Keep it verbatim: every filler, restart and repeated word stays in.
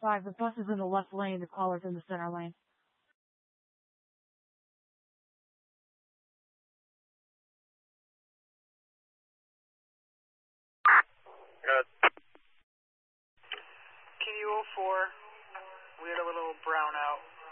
five, the bus is in the left lane, the caller's in the center lane. Good. Q oh four, we had a little brownout.